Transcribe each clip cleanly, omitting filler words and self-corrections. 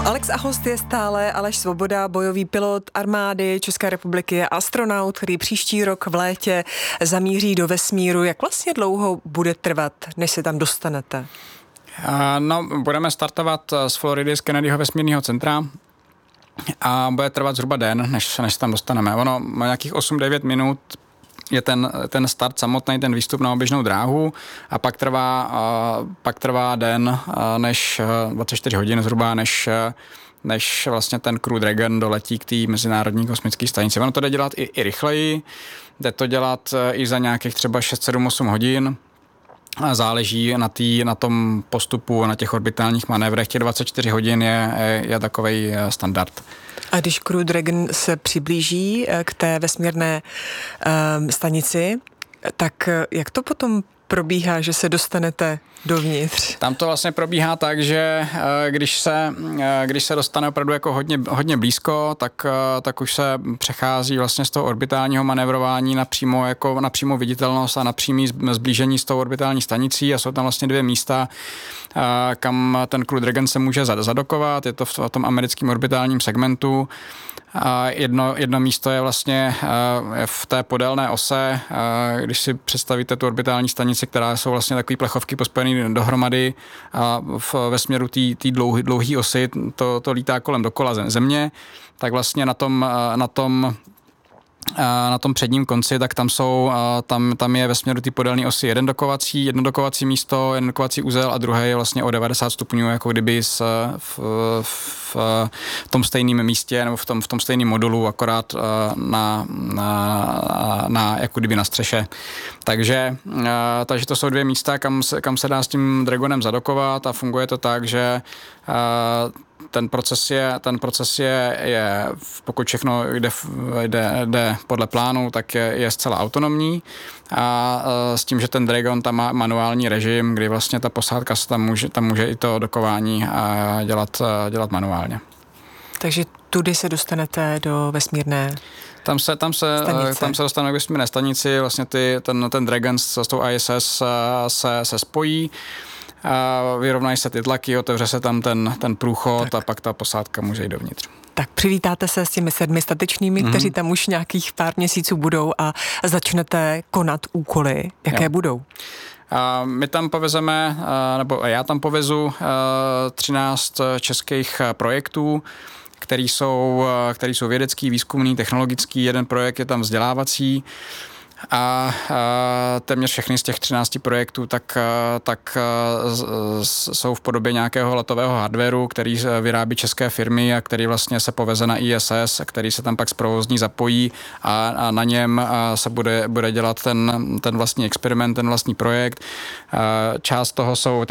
Alex a host je stále Aleš Svoboda, bojový pilot armády České republiky, je astronaut, který příští rok v létě zamíří do vesmíru. Jak vlastně dlouho bude trvat, než se tam dostanete? Budeme startovat z Floridy, z Kennedyho vesmírného centra a bude trvat zhruba den, než se tam dostaneme. Ono má nějakých 8-9 minut je ten start samotný, ten výstup na oběžnou dráhu a pak trvá den, než 24 hodin zhruba, než vlastně ten Crew Dragon doletí k té mezinárodní kosmické stanici. Ono to jde dělat i rychleji, jde to dělat i za nějakých třeba 6, 7, 8 hodin. Záleží na tom postupu, na těch orbitálních manévrech. Těch 24 hodin je takovej standard. A když Crew Dragon se přiblíží k té vesmírné stanici, tak jak to potom probíhá, že se dostanete dovnitř? Tam to vlastně probíhá tak, že když se dostane opravdu jako hodně blízko, tak už se přechází vlastně z toho orbitálního manévrování na přímou viditelnost a na přímý zblížení s tou orbitální stanicí a jsou tam vlastně 2 místa, kam ten Crew Dragon se může zadokovat. Je to v tom americkém orbitálním segmentu. A jedno místo je vlastně v té podélné ose, když si představíte tu orbitální stanici, která jsou vlastně takové plechovky pospojené dohromady a ve směru té dlouhé osy to lítá kolem dokola země, tak vlastně na tom předním konci, tak tam je ve směru té podélné osy jedno dokovací místo, jeden dokovací uzel a druhé je vlastně o 90 stupňů, jako kdyby v tom stejném místě nebo v tom stejném modulu, akorát jako kdyby na střeše. Takže to jsou 2 místa, kam se dá s tím Dragonem zadokovat a funguje to tak, že ten proces je pokud všechno jde podle plánu, tak je zcela autonomní a s tím, že ten Dragon tam má manuální režim, kdy vlastně ta posádka se tam může i to dokování dělat manuálně. Takže tudy se dostanete do vesmírné Tam se dostaneme k vesmírné stanici, vlastně ten Dragon s tou ISS se spojí. Vyrovnají se ty tlaky, otevře se tam ten průchod a pak ta posádka může jít dovnitř. Tak přivítáte se s těmi 7 statečnými, kteří tam už nějakých pár měsíců budou a začnete konat úkoly. Jaké budou? My tam povezeme, nebo já tam povezu 13 českých projektů, který jsou vědecký, výzkumný, technologický. Jeden projekt je tam vzdělávací. A téměř všechny z těch 13 projektů tak jsou v podobě nějakého letového hardwaru, který vyrábí české firmy a který vlastně se poveze na ISS, který se tam pak zprovozní zapojí a na něm se bude dělat ten vlastní experiment, ten vlastní projekt. Část toho jsou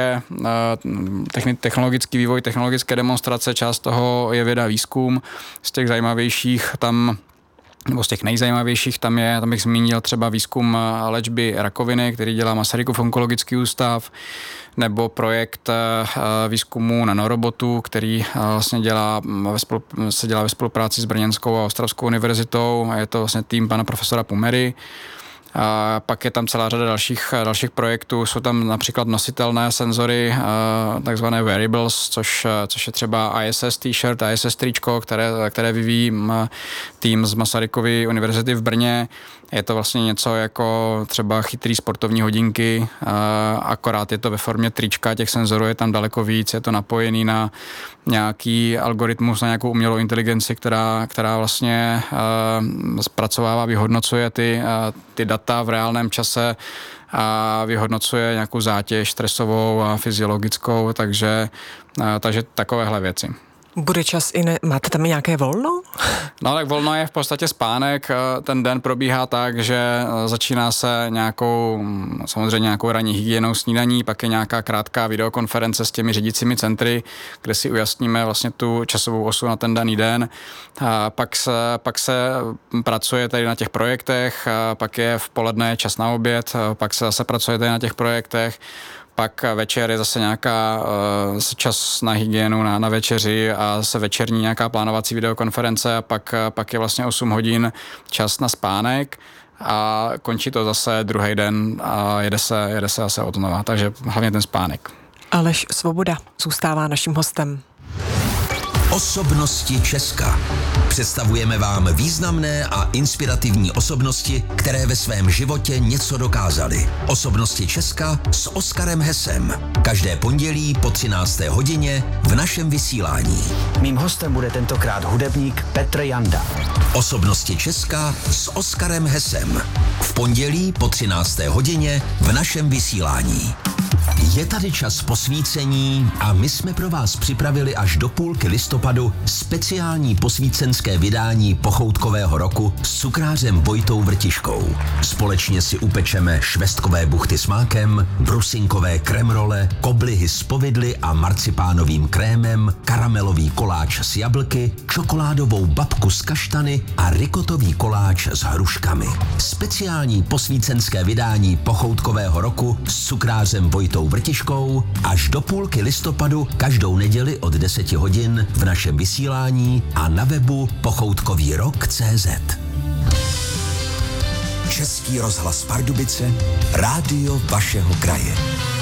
technologický vývoj, technologické demonstrace, část toho je věda výzkum. Z těch zajímavějších nebo z těch nejzajímavějších tam bych zmínil třeba výzkum léčby rakoviny, který dělá Masarykův onkologický ústav, nebo projekt výzkumu nanorobotu, který vlastně se dělá ve spolupráci s Brněnskou a Ostravskou univerzitou. Je to vlastně tým pana profesora Pumery. A pak je tam celá řada dalších projektů, jsou tam například nositelné senzory, takzvané wearables, což je třeba ISS t-shirt, ISS tričko, které vyvíjí tým z Masarykovy univerzity v Brně. Je to vlastně něco jako třeba chytrý sportovní hodinky, akorát je to ve formě trička, těch senzorů je tam daleko víc, je to napojený na nějaký algoritmus, na nějakou umělou inteligenci, která vlastně zpracovává, vyhodnocuje ty data v reálném čase a vyhodnocuje nějakou zátěž stresovou a fyziologickou, takže takovéhle věci. Bude čas máte tam nějaké volno? No tak volno je v podstatě spánek. Ten den probíhá tak, že začíná se samozřejmě nějakou ranní hygienou snídaní, pak je nějaká krátká videokonference s těmi řídícími centry, kde si ujasníme vlastně tu časovou osu na ten daný den. A pak se pracuje tady na těch projektech, pak je v poledne čas na oběd, pak se zase pracuje tady na těch projektech. Pak večer je zase nějaká čas na hygienu, na večeři a zase večerní nějaká plánovací videokonference a pak je vlastně 8 hodin čas na spánek a končí to zase druhý den a jede se zase od znova, takže hlavně ten spánek. Aleš Svoboda zůstává naším hostem. Osobnosti Česka. Představujeme vám významné a inspirativní osobnosti, které ve svém životě něco dokázaly. Osobnosti Česka s Oskarem Hesem. Každé pondělí po 13. hodině v našem vysílání. Mým hostem bude tentokrát hudebník Petr Janda. Osobnosti Česka s Oskarem Hesem. V pondělí po 13. hodině v našem vysílání. Je tady čas posvícení a my jsme pro vás připravili až do půlky listopadu speciální posvícenské vydání pochoutkového roku s cukrářem Vojtou Vrtiškou. Společně si upečeme švestkové buchty s mákem, brusinkové kremrole, koblihy s povidly a marcipánovým krémem, karamelový koláč s jablky, čokoládovou babku s kaštany a rikotový koláč s hruškami. Speciální posvícenské vydání pochoutkového roku s cukrářem Vojtou Vrtiškou až do půlky listopadu každou neděli od 10 hodin v našem vysílání a na webu pochoutkovýrok.cz. Český rozhlas Pardubice, rádio vašeho kraje.